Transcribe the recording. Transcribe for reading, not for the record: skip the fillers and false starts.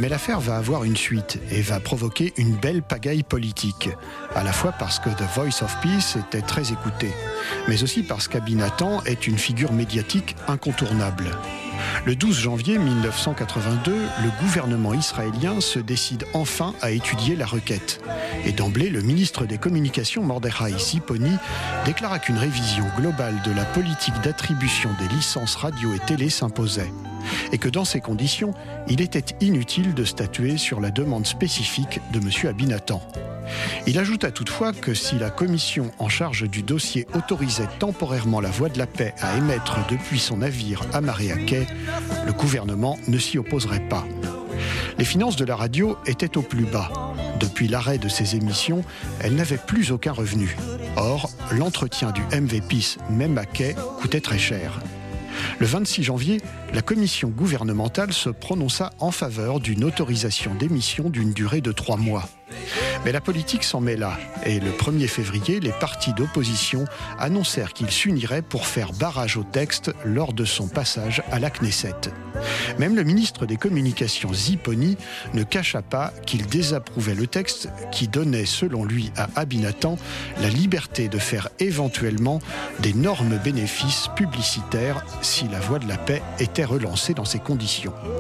Mais l'affaire va avoir une suite et va provoquer une belle pagaille politique. À la fois parce que The Voice of Peace était très écouté, mais aussi parce qu'Abinathan est une figure médiatique incontournable. Le 12 janvier 1982, le gouvernement israélien se décide enfin à étudier la requête. Et d'emblée, le ministre des Communications, Mordechai Ziponi, déclara qu'une révision globale de la politique d'attribution des licences radio et télé s'imposait. Et que dans ces conditions, il était inutile de statuer sur la demande spécifique de M. Abinathan. Il ajouta toutefois que si la commission en charge du dossier autorisait temporairement la Voix de la Paix à émettre depuis son navire amarré à quai, le gouvernement ne s'y opposerait pas. Les finances de la radio étaient au plus bas. Depuis l'arrêt de ses émissions, elle n'avait plus aucun revenu. Or, l'entretien du MV Peace, même à quai, coûtait très cher. Le 26 janvier, la commission gouvernementale se prononça en faveur d'une autorisation d'émission d'une durée de 3 mois. Mais la politique s'en mêla et le 1er février, les partis d'opposition annoncèrent qu'ils s'uniraient pour faire barrage au texte lors de son passage à la Knesset. Même le ministre des Communications Ziponi ne cacha pas qu'il désapprouvait le texte qui donnait, selon lui, à Abinathan la liberté de faire éventuellement d'énormes bénéfices publicitaires si la Voix de la Paix était relancée dans ces conditions.